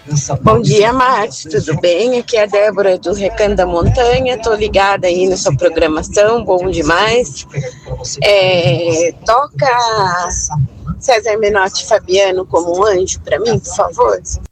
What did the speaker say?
Bom dia, Márcio, tudo bem? Aqui é a Débora do Recanto da Montanha, tô ligada aí na sua programação, bom demais. Toca César Menotti e Fabiano como um anjo para mim, por favor.